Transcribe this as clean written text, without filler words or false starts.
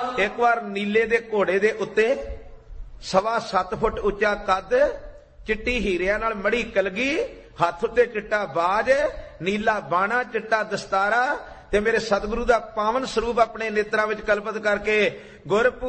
एक बार नीले दे घोड़े दे उत्ते 7.25 फुट उच्चा कद, चिट्टी हीरिया नाल मड़ी कलगी, हथ उत्ते चिट्टा बाज, नीला बाणा, चिट्टा दस्तारा ते मेरे सतगुरु दा पावन स्वरूप अपने नेत्रां विच कल्पित करके गुर